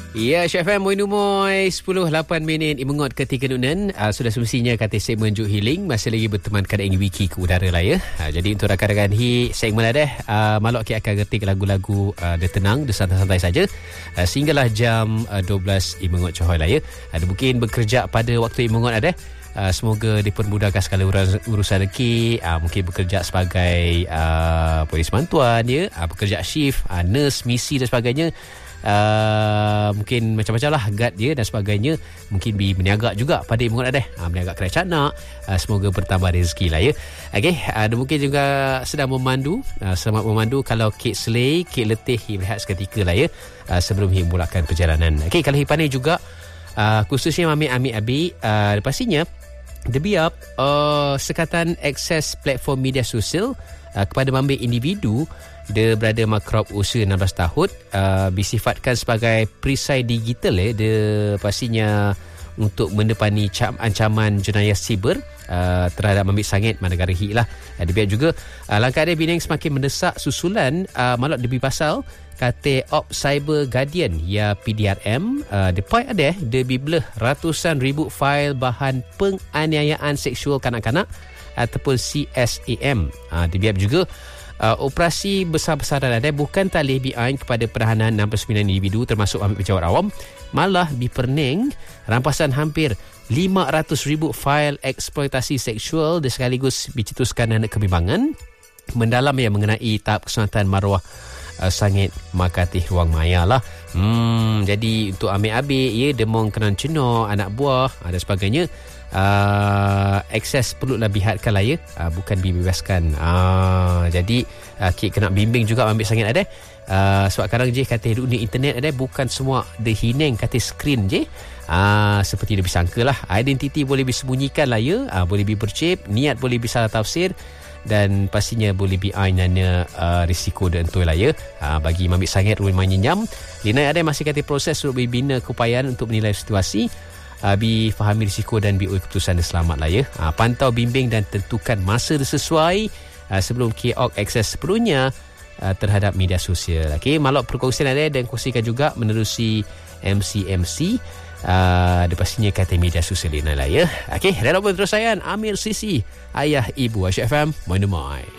Ya, Syed FM Moy 10:08 Imengot ketika nunan. Sudah semestinya kata segmen Juk Healing masih lagi berteman kadang wiki ke udara lah ya. Jadi untuk rakan-rakan segmen ada malok kita akan getik lagu-lagu dia tenang, dia santai-santai saja sehinggalah jam 12 Imengot Cohoy lah ya. Ada mungkin bekerja pada waktu Imengot ada. Semoga dipermudahkan segala urusan rezeki. Mungkin bekerja sebagai polis bantuan ya, bekerja shift, nurse, misi dan sebagainya. Mungkin macam-macam lah guard dia dan sebagainya. Mungkin berniaga juga pada Imengot ada berniaga kedai canak. Semoga bertambah rezeki lah ya. Okey, ada mungkin juga sedang memandu. Selamat memandu. Kalau kek selai, kek letih, rehat seketika lah ya sebelum mulakan perjalanan. Okey, kalau pandai juga khususnya Mami Ami Abi pastinya dia biar sekatan akses platform media sosial kepada mambil individu. Dia berada makrab usia 16 tahun, disifatkan sebagai perisai digital dia pastinya untuk mendepani ancaman jenayah siber terhadap mambil sangit negara lah. Dia juga langkah dia Bineng semakin mendesak susulan malak lebih pasal kata Op Cyber Guardian ya PDRM. Dia point ada dia bibelah ratusan ribu fail bahan penganiayaan seksual kanak-kanak ataupun CSAM. Dia biar juga operasi besar-besaran ada bukan talih BI kepada penahanan 69 individu termasuk ambil pejabat awam, malah diperning rampasan hampir 500,000 fail eksploitasi seksual dan sekaligus dicetuskan anak kebimbangan mendalam yang mengenai tahap keselamatan maruah sangit makatih ruang maya lah. Jadi untuk ambil-ambil ya demong kenan ceno anak buah dan sebagainya. Akses perlu lah bihatkan lah ya, bukan dibebaskan. Jadi kita kena bimbing juga ambil sangat ada. Sebab kadang je kata dunia internet ada bukan semua dehineng kata skrin je. Seperti lebih sangka lah. Identiti boleh disembunyikan lah ya, boleh bercip, niat boleh salah tafsir dan pastinya boleh nanya risiko dan tu lah ya. Bagi ambil sangat rumah nyenyam Lina ada masih kata proses untuk bina keupayaan untuk menilai situasi. Fahami risiko dan bioi keputusan yang selamat lah ya. Pantau, bimbing dan tentukan masa sesuai sebelum KOK akses sepenuhnya terhadap media sosial. Okey, malak perkongsian ada dan kongsikan juga menerusi MC dia pastinya kata media sosial ini lah ya. Okey, dan apa terus sayang Amir Sisi, ayah ibu Syed FM Moy.